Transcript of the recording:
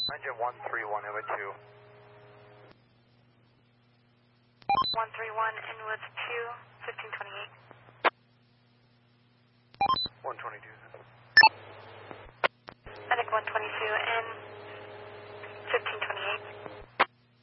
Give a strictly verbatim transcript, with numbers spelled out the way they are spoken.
Engine one three one, Inwood two. one three one, Inwood two, fifteen twenty-eight. one twenty-two. Medic one twenty-two, in.